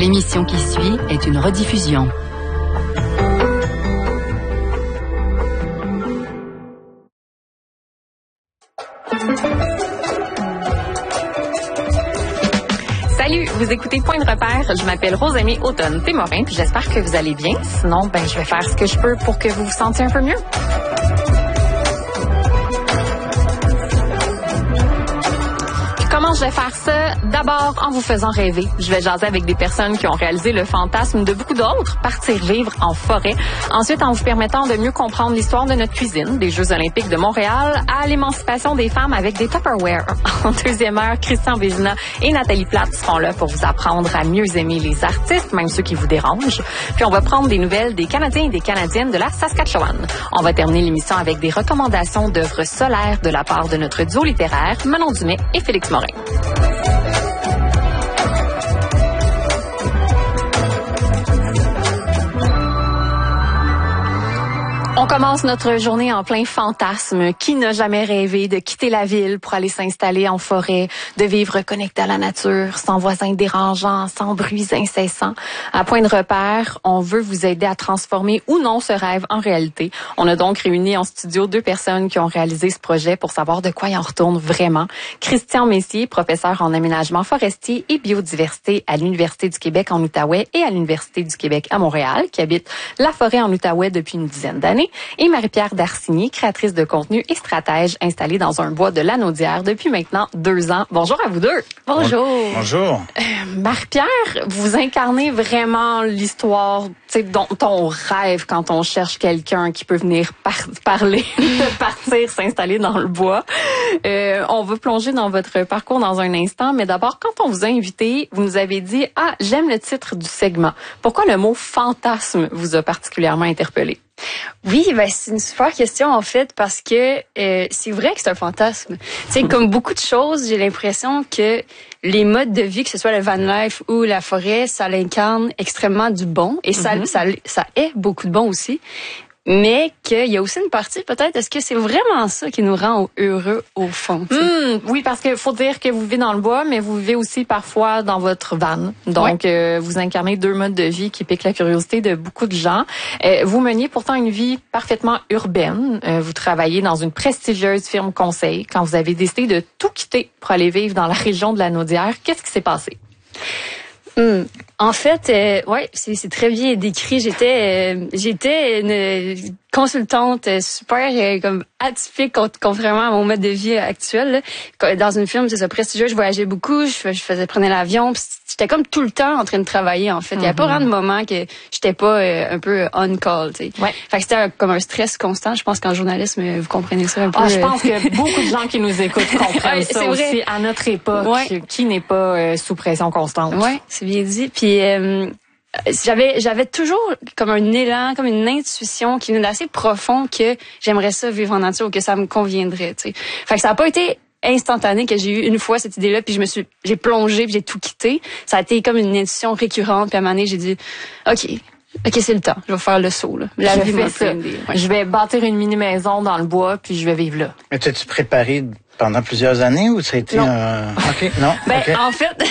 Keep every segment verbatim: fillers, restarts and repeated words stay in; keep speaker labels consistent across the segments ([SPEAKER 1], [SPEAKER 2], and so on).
[SPEAKER 1] L'émission qui suit est une rediffusion.
[SPEAKER 2] Salut, vous écoutez Point de repère. Je m'appelle Rosemée Automne-Témorin, puis j'espère que vous allez bien. Sinon, ben, je vais faire ce que je peux pour que vous vous sentiez un peu mieux. Comment je vais faire ça? D'abord, en vous faisant rêver. Je vais jaser avec des personnes qui ont réalisé le fantasme de beaucoup d'autres, partir vivre en forêt. Ensuite, en vous permettant de mieux comprendre l'histoire de notre cuisine, des Jeux olympiques de Montréal à l'émancipation des femmes avec des Tupperware. En deuxième heure, Christian Vézina et Nathalie Plate seront là pour vous apprendre à mieux aimer les artistes, même ceux qui vous dérangent. Puis on va prendre des nouvelles des Canadiens et des Canadiennes de la Saskatchewan. On va terminer l'émission avec des recommandations d'œuvres solaires de la part de notre duo littéraire, Manon Dumais et Félix Morin. On commence notre journée en plein fantasme. Qui n'a jamais rêvé de quitter la ville pour aller s'installer en forêt, de vivre connecté à la nature, sans voisins dérangeants, sans bruits incessants? À Point de repère, on veut vous aider à transformer ou non ce rêve en réalité. On a donc réuni en studio deux personnes qui ont réalisé ce projet pour savoir de quoi il en retourne vraiment. Christian Messier, professeur en aménagement forestier et biodiversité à l'Université du Québec en Outaouais et à l'Université du Québec à Montréal, qui habite la forêt en Outaouais depuis une dizaine d'années. Et Marie-Pierre Darcigny, créatrice de contenu et stratège installée dans un bois de Lanaudière depuis maintenant deux ans. Bonjour à vous deux.
[SPEAKER 3] Bonjour. Bonjour.
[SPEAKER 2] Euh, Marie-Pierre, vous incarnez vraiment l'histoire, tu sais, dont on rêve quand on cherche quelqu'un qui peut venir par- parler, partir, s'installer dans le bois. Euh, on va plonger dans votre parcours dans un instant, mais d'abord, quand on vous a invité, vous nous avez dit « Ah, j'aime le titre du segment ». Pourquoi le mot « fantasme » vous a particulièrement interpellé?
[SPEAKER 4] Oui, ben c'est une super question en fait parce que euh, c'est vrai que c'est un fantasme. Tu sais, comme beaucoup de choses, j'ai l'impression que les modes de vie, que ce soit le van life ou la forêt, ça l'incarne extrêmement du bon et ça, mm-hmm. ça, ça est beaucoup de bon aussi. Mais qu'il y a aussi une partie, peut-être, est-ce que c'est vraiment ça qui nous rend heureux au fond?
[SPEAKER 2] Mmh, oui, parce qu'il faut dire que vous vivez dans le bois, mais vous vivez aussi parfois dans votre van. Donc, ouais. euh, vous incarnez deux modes de vie qui piquent la curiosité de beaucoup de gens. Euh, vous meniez pourtant une vie parfaitement urbaine. Euh, vous travaillez dans une prestigieuse firme conseil. Quand vous avez décidé de tout quitter pour aller vivre dans la région de Lanaudière, qu'est-ce qui s'est passé?
[SPEAKER 4] Mmh. En fait, euh, ouais, c'est, c'est très bien décrit. J'étais, euh, j'étais une consultante super euh, comme atypique contrairement à mon mode de vie actuel. Là. Dans une firme, c'est ça, prestigieux. Je voyageais beaucoup, je, je faisais prenais l'avion. J'étais comme tout le temps en train de travailler. En fait, il mm-hmm. y avait pas vraiment de moment que j'étais pas euh, un peu on call. Tu sais. Ouais. Fait que c'était un, comme un stress constant. Je pense qu'en journalisme, vous comprenez ça un peu.
[SPEAKER 2] Ah, je pense que beaucoup de gens qui nous écoutent comprennent ouais, ça c'est aussi vrai. À notre époque, ouais. qui n'est pas euh, sous pression constante.
[SPEAKER 4] Ouais, c'est bien dit. Puis euh, j'avais j'avais toujours comme un élan, comme une intuition qui venait d'assez profond que j'aimerais ça vivre en nature ou que ça me conviendrait, tu sais. Fait que ça a pas été instantané que j'ai eu une fois cette idée-là, puis je me suis j'ai plongé, puis j'ai tout quitté. Ça a été comme une intuition récurrente, puis à un moment donné, j'ai dit OK, OK, c'est le temps. Je vais faire le saut, là. La vie m'a fait.
[SPEAKER 2] Ouais. Je vais bâtir une mini-maison dans le bois, puis je vais vivre là.
[SPEAKER 3] Mais t'as-tu préparé pendant plusieurs années ou ça a été
[SPEAKER 4] non.
[SPEAKER 3] un... OK, non?
[SPEAKER 4] Ben,
[SPEAKER 3] okay.
[SPEAKER 4] en fait...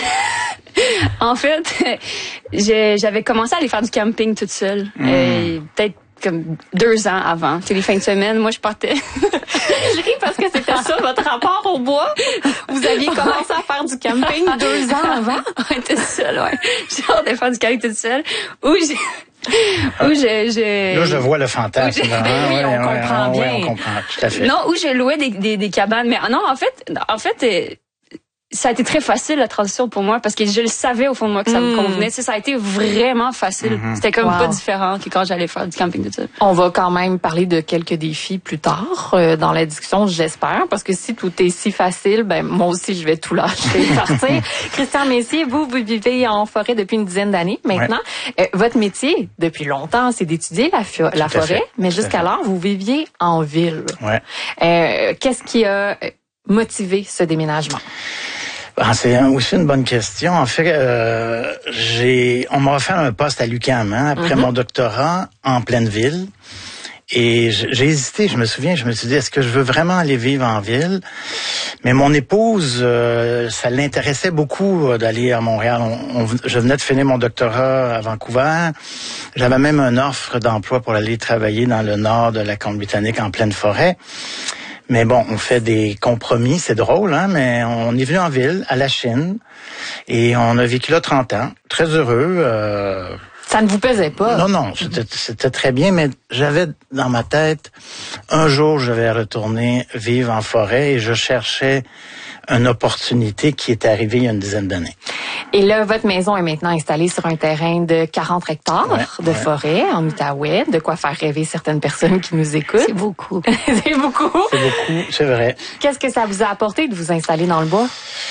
[SPEAKER 4] en fait, j'ai, j'avais commencé à aller faire du camping toute seule. Mm. Euh, peut-être comme deux ans avant. C'est les fins de semaine, moi je partais.
[SPEAKER 2] Je ris parce que c'était ça votre rapport au bois. Vous aviez commencé à faire du camping deux ans avant.
[SPEAKER 4] Ouais, toute seule, ouais. J'ai hâte de faire du camping toute seule. Où j'ai où je, je...
[SPEAKER 3] Là, je vois le fantasme.
[SPEAKER 2] Oui, ben oui,
[SPEAKER 3] ouais,
[SPEAKER 2] on
[SPEAKER 3] ouais,
[SPEAKER 2] comprend
[SPEAKER 3] ouais,
[SPEAKER 2] bien.
[SPEAKER 3] Ouais, on comprend, tout à fait.
[SPEAKER 4] Non, où je louais des, des, des cabanes. Mais non, en fait, en fait, euh, ça a été très facile, la transition pour moi, parce que je le savais au fond de moi que ça mmh. me convenait. Tu sais, ça a été vraiment facile. Mmh. C'était comme wow. pas différent que quand j'allais faire du camping de ça.
[SPEAKER 2] On va quand même parler de quelques défis plus tard euh, dans la discussion, j'espère, parce que si tout est si facile, ben moi aussi, je vais tout lâcher et partir. Christian Messier, vous, vous vivez en forêt depuis une dizaine d'années maintenant. Ouais. Euh, votre métier, depuis longtemps, c'est d'étudier la, fo- la forêt, fait. mais jusqu'alors, vous viviez en ville.
[SPEAKER 3] Ouais.
[SPEAKER 2] Euh, qu'est-ce qui a motivé ce déménagement?
[SPEAKER 3] Ben, c'est aussi une bonne question. En fait, euh, j'ai, on m'a offert un poste à l'U Q A M hein, après mm-hmm. mon doctorat en pleine ville. Et j'ai hésité, je me souviens, je me suis dit, est-ce que je veux vraiment aller vivre en ville? Mais mon épouse, euh, ça l'intéressait beaucoup euh, d'aller à Montréal. On, on, je venais de finir mon doctorat à Vancouver. J'avais même une offre d'emploi pour aller travailler dans le nord de la Colombie-Britannique en pleine forêt. Mais bon, on fait des compromis, c'est drôle, hein, mais on est venu en ville, à la Chine, et on a vécu là trente ans, très heureux. Euh,
[SPEAKER 2] Ça ne vous pesait pas?
[SPEAKER 3] Non, non, c'était, c'était très bien, mais j'avais dans ma tête, un jour, je vais retourner vivre en forêt et je cherchais une opportunité qui est arrivée il y a une dizaine d'années.
[SPEAKER 2] Et là, votre maison est maintenant installée sur un terrain de quarante hectares
[SPEAKER 3] ouais,
[SPEAKER 2] de
[SPEAKER 3] ouais.
[SPEAKER 2] forêt en Outaouais, de quoi faire rêver certaines personnes qui nous écoutent.
[SPEAKER 4] C'est beaucoup.
[SPEAKER 2] C'est beaucoup.
[SPEAKER 3] C'est beaucoup, c'est vrai.
[SPEAKER 2] Qu'est-ce que ça vous a apporté de vous installer dans le bois?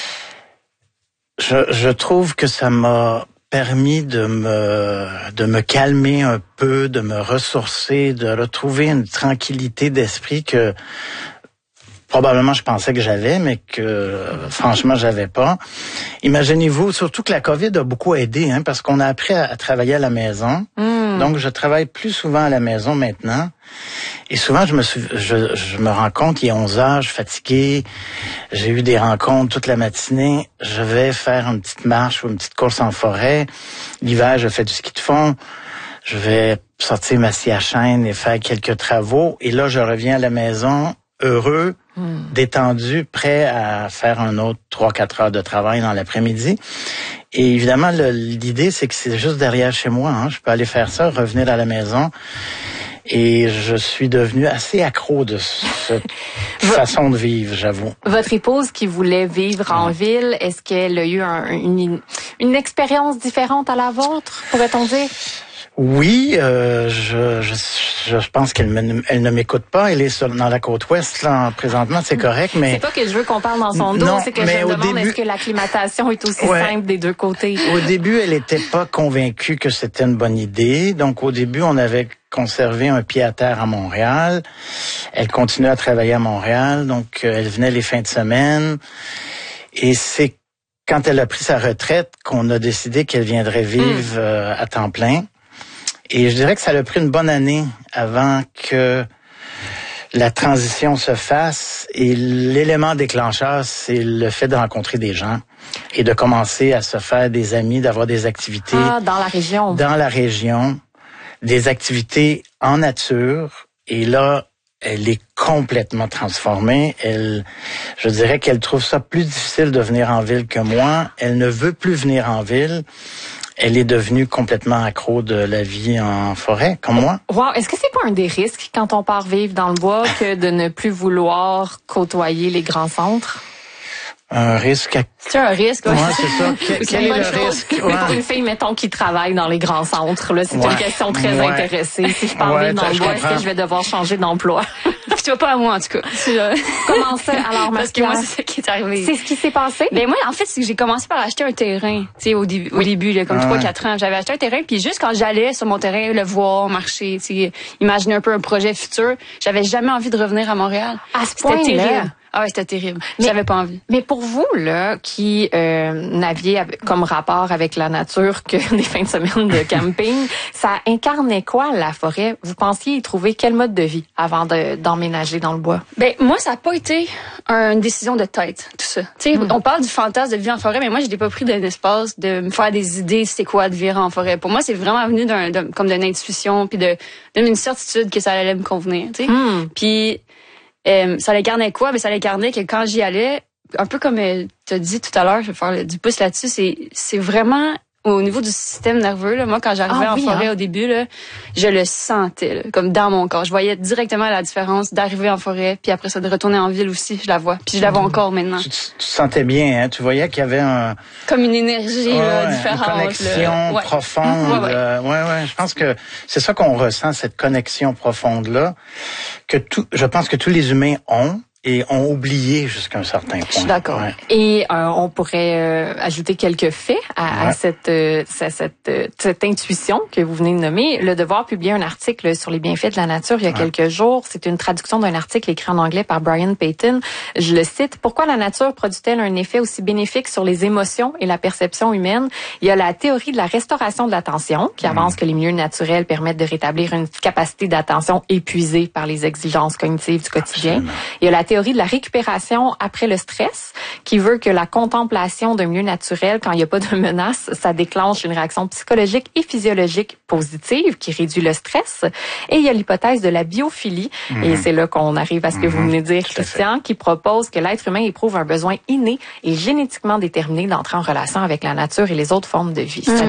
[SPEAKER 3] Je, je trouve que ça m'a permis de me de me calmer un peu, de me ressourcer, de retrouver une tranquillité d'esprit que probablement je pensais que j'avais, mais que franchement j'avais pas. Imaginez-vous, surtout que la COVID a beaucoup aidé, hein, parce qu'on a appris à, à travailler à la maison. Mm. Donc je travaille plus souvent à la maison maintenant. Et souvent je me suis, je, je me rends compte, il est onze heures, je suis fatigué, j'ai eu des rencontres toute la matinée, je vais faire une petite marche ou une petite course en forêt. L'hiver, je fais du ski de fond. Je vais sortir ma scie à chaîne et faire quelques travaux. Et là, je reviens à la maison heureux, mm. détendu, prêt à faire un autre trois quatre heures de travail dans l'après-midi. Et évidemment, le, l'idée, c'est que c'est juste derrière chez moi. Hein. Je peux aller faire ça, revenir à la maison. Et je suis devenu assez accro de cette façon de vivre, j'avoue.
[SPEAKER 2] Votre épouse qui voulait vivre en ville, est-ce qu'elle a eu un, une, une expérience différente à la vôtre, pourrait-on dire?
[SPEAKER 3] Oui, euh, je, je, je pense qu'elle me, elle ne m'écoute pas. Elle est sur, dans la côte ouest, là, présentement, c'est correct, mais...
[SPEAKER 2] C'est pas que je veux qu'on parle dans son dos,
[SPEAKER 3] non,
[SPEAKER 2] c'est que je me demande début... est-ce que l'acclimatation est aussi ouais. simple des deux côtés?
[SPEAKER 3] Au début, elle était pas convaincue que c'était une bonne idée. Donc, au début, on avait conservé un pied à terre à Montréal. Elle continuait à travailler à Montréal, donc euh, elle venait les fins de semaine. Et c'est quand elle a pris sa retraite qu'on a décidé qu'elle viendrait vivre mm. euh, à temps plein. Et je dirais que ça a pris une bonne année avant que la transition se fasse. Et l'élément déclencheur, c'est le fait de rencontrer des gens et de commencer à se faire des amis, d'avoir des activités.
[SPEAKER 2] Ah, dans la région.
[SPEAKER 3] Dans la région, des activités en nature. Et là, elle est complètement transformée. Elle, je dirais qu'elle trouve ça plus difficile de venir en ville que moi. Elle ne veut plus venir en ville. Elle est devenue complètement accro de la vie en forêt, comme moi.
[SPEAKER 2] Wow. Est-ce que c'est pas un des risques quand on part vivre dans le bois que de ne plus vouloir côtoyer les grands centres?
[SPEAKER 3] Un risque à...
[SPEAKER 4] C'est un risque,
[SPEAKER 3] ouais. Ouais, c'est ça. Quel, quel est le risque?
[SPEAKER 2] Ouais. Pour une fille, mettons, qui travaille dans les grands centres, là, c'est ouais. une question très ouais. intéressée. Si je pars ouais, vivre dans le bois, est-ce que je vais devoir changer d'emploi?
[SPEAKER 4] Tu vas pas à moi, en tout cas.
[SPEAKER 2] Comment ça, alors,
[SPEAKER 4] Parce que moi, c'est ça qui est arrivé.
[SPEAKER 2] C'est ce qui s'est passé?
[SPEAKER 4] Ben, moi, en fait, c'est que j'ai commencé par acheter un terrain, tu sais, au début, oui. au début, là, comme trois quatre ans. J'avais acheté un terrain, puis juste quand j'allais sur mon terrain, le voir, marcher, tu sais, imaginer un peu un projet futur, j'avais jamais envie de revenir à Montréal.
[SPEAKER 2] À ce point-là?
[SPEAKER 4] C'était terrible. Ah ouais, c'était terrible. Mais, j'avais pas envie.
[SPEAKER 2] Mais pour vous, là, qui euh, n'aviez comme rapport avec la nature que des fins de semaine de camping, ça incarnait quoi, la forêt? Vous pensiez y trouver quel mode de vie avant de, d'emménager dans le bois?
[SPEAKER 4] Ben, moi, ça a pas été une décision de tête, tout ça. Tu sais, mm. on parle du fantasme de vivre en forêt, mais moi, je n'ai pas pris d'un espace de me faire des idées c'est quoi de vivre en forêt. Pour moi, c'est vraiment venu d'un, d'un comme d'une intuition, puis de, d'une certitude que ça allait me convenir, tu sais. Mm. Puis... Euh, ça l'incarnait quoi? Ben, ça l'incarnait que quand j'y allais, un peu comme euh, tu as dit tout à l'heure, je vais faire le, du pouce là-dessus, c'est, c'est vraiment au niveau du système nerveux. Là, moi, quand j'arrivais ah, en oui, forêt hein? au début, là, je le sentais, là, comme dans mon corps. Je voyais directement la différence d'arriver en forêt, puis après ça, de retourner en ville aussi, je la vois. Puis je la vois encore maintenant.
[SPEAKER 3] Tu, tu, tu sentais bien, hein? Tu voyais qu'il y avait un...
[SPEAKER 4] Comme une énergie oh, là, ouais, différente.
[SPEAKER 3] Une connexion
[SPEAKER 4] là.
[SPEAKER 3] profonde.
[SPEAKER 4] Ouais, ouais.
[SPEAKER 3] Euh, ouais, ouais. Je pense que c'est ça qu'on ressent, cette connexion profonde-là, que tout, je pense que tous les humains ont. et ont oublié jusqu'à un certain point.
[SPEAKER 2] Je suis d'accord. Ouais. Et euh, on pourrait euh, ajouter quelques faits à, ouais. à cette, euh, cette, euh, cette intuition que vous venez de nommer. Le Devoir publiait un article sur les bienfaits de la nature il y a ouais. quelques jours. C'est une traduction d'un article écrit en anglais par Brian Payton. Je le cite. Pourquoi la nature produit-elle un effet aussi bénéfique sur les émotions et la perception humaine? Il y a la théorie de la restauration de l'attention qui avance mmh. que les milieux naturels permettent de rétablir une capacité d'attention épuisée par les exigences cognitives du quotidien. Absolument. Il y a la théorie de la récupération après le stress, qui veut que la contemplation d'un milieu naturel, quand il n'y a pas de menace, ça déclenche une réaction psychologique et physiologique positive qui réduit le stress. Et il y a l'hypothèse de la biophilie, mmh. et c'est là qu'on arrive à ce que mmh. vous venez de dire, Christian, qui propose que l'être humain éprouve un besoin inné et génétiquement déterminé d'entrer en relation avec la nature et les autres formes de vie. Mmh.